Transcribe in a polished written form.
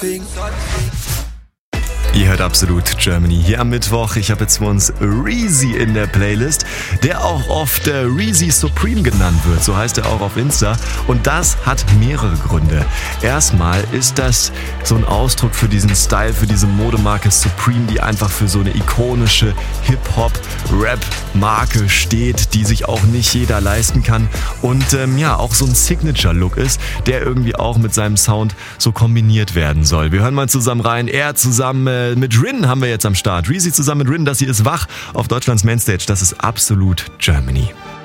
Ihr hört Absolut Germany hier am Mittwoch. Ich habe jetzt für uns Reezy in der Playlist, der auch oft Reezy Supreme genannt wird. So heißt er auch auf Insta. Und das hat mehrere Gründe. Erstmal ist das so ein Ausdruck für diesen Style, für diese Modemarke Supreme, die einfach für so eine ikonische Hip-Hop-Rap-Marke steht, die sich auch nicht jeder leisten kann. Und auch so ein Signature-Look ist, der irgendwie auch mit seinem Sound so kombiniert werden soll. Wir hören mal zusammen rein. Er zusammen mit Rin haben wir jetzt am Start. Reezy zusammen mit Rin, das hier ist Wach auf Deutschlands Mainstage. Das ist Absolut Germany.